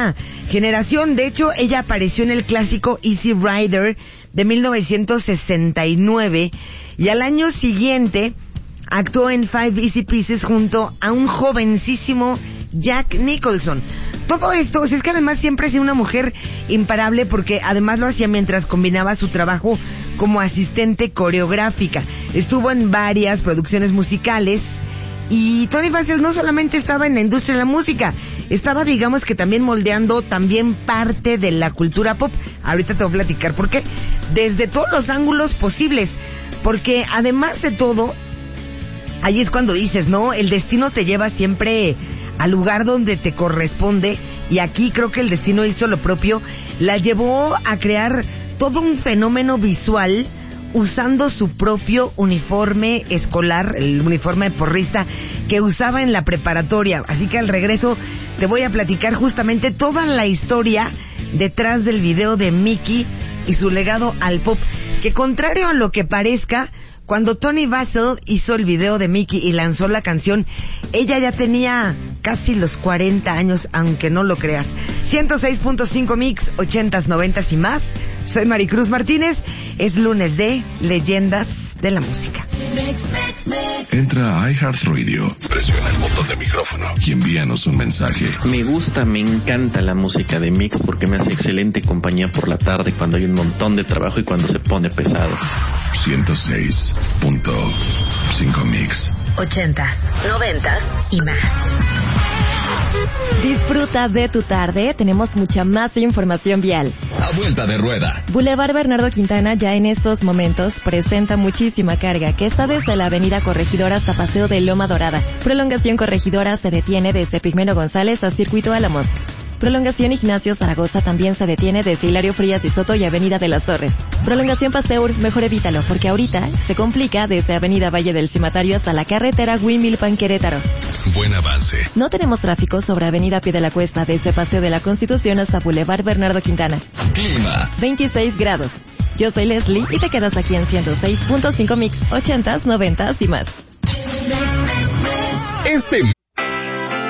esta generación. De hecho, ella apareció en el clásico Easy Rider de 1969 y al año siguiente actuó en Five Easy Pieces junto a un jovencísimo Jack Nicholson. Todo esto, es que además siempre ha sido una mujer imparable porque además lo hacía mientras combinaba su trabajo como asistente coreográfica. Estuvo en varias producciones musicales y Toni Basil no solamente estaba en la industria de la música, estaba, digamos que también moldeando también parte de la cultura pop. Ahorita te voy a platicar por qué. Desde todos los ángulos posibles, porque además de todo, ahí es cuando dices, ¿no? El destino te lleva siempre al lugar donde te corresponde, y aquí creo que el destino hizo lo propio. La llevó a crear todo un fenómeno visual usando su propio uniforme escolar, el uniforme de porrista que usaba en la preparatoria. Así que al regreso te voy a platicar justamente toda la historia detrás del video de Mickey y su legado al pop, que contrario a lo que parezca, cuando Toni Basil hizo el video de Mickey y lanzó la canción, ella ya tenía casi los 40 años, aunque no lo creas. 106.5 Mix, 80s, 90s y más. Soy Maricruz Martínez. Es lunes de Leyendas de la Música. Entra a iHeartRadio, presiona el botón de micrófono y envíanos un mensaje. Me gusta, me encanta la música de Mix porque me hace excelente compañía por la tarde cuando hay un montón de trabajo y cuando se pone pesado. 106.5 Mix. 80s, 90s y más. Disfruta de tu tarde, tenemos mucha más información vial. A vuelta de rueda. Boulevard Bernardo Quintana ya en estos momentos presenta muchísima carga, que está desde la avenida Corregidora hasta Paseo de Loma Dorada. Prolongación Corregidora se detiene desde Pigmeno González a Circuito Álamos. Prolongación Ignacio Zaragoza también se detiene desde Hilario Frías y Soto y Avenida de las Torres. Prolongación Pasteur, mejor evítalo, porque ahorita se complica desde Avenida Valle del Cimatario hasta la carretera Huimilpan Querétaro. Buen avance. No tenemos tráfico sobre Avenida Pie de la Cuesta desde Paseo de la Constitución hasta Boulevard Bernardo Quintana. Clima. 26 grados. Yo soy Leslie y te quedas aquí en 106.5 Mix, 80s, 90s y más. Este